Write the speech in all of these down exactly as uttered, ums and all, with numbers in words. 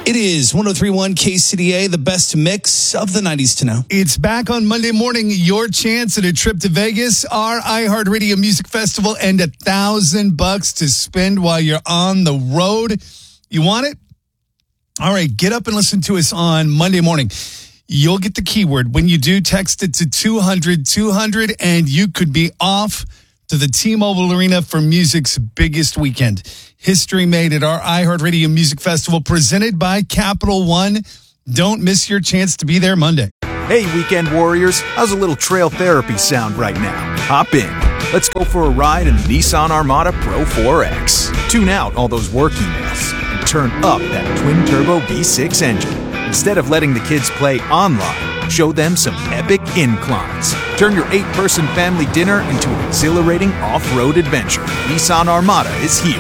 It is one oh three point one K C D A, the best mix of the nineties to now. It's back on Monday morning. Your chance at a trip to Vegas, our iHeartRadio Music Festival, and a thousand bucks to spend while you're on the road. You want it? All right, get up and listen to us on Monday morning. You'll get the keyword. When you do, text it to two hundred two hundred, and you could be off to the T-Mobile Arena for music's biggest weekend. History made at our iHeartRadio Music Festival, presented by Capital One. Don't miss your chance to be there Monday. Hey, weekend warriors. How's a little trail therapy sound right now? Hop in. Let's go for a ride in the Nissan Armada Pro four X. Tune out all those work emails and turn up that twin-turbo V six engine. Instead of letting the kids play online, show them some epic inclines. Turn your eight-person family dinner into an exhilarating off-road adventure. Nissan Armada is here.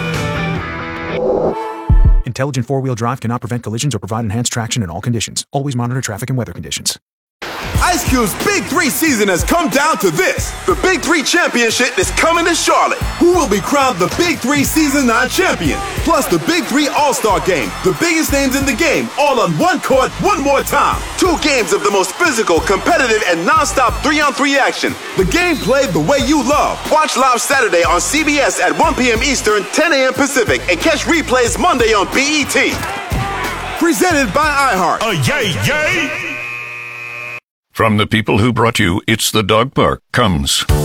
Intelligent four-wheel drive cannot prevent collisions or provide enhanced traction in all conditions. Always monitor traffic and weather conditions. Ice Cube's Big Three season has come down to this. The Big Three Championship is coming to Charlotte. Who will be crowned the Big Three Season nine champion? Plus the Big Three All-Star Game. The biggest names in the game, all on one court, one more time. Two games of the most physical, competitive, and non-stop three-on-three action. The game played the way you love. Watch live Saturday on C B S at one p.m. Eastern, ten a.m. Pacific, and catch replays Monday on B E T. Presented by iHeart. Oh, yay, yay! From the people who brought you It's the Dog Park comes